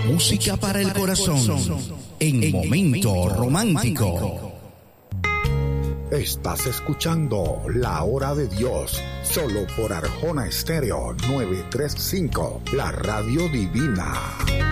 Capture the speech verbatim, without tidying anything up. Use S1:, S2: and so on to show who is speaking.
S1: Música para el corazón en Momento Romántico.
S2: Estás escuchando La Hora de Dios, solo por Arjona Estéreo nueve tres cinco, la radio divina.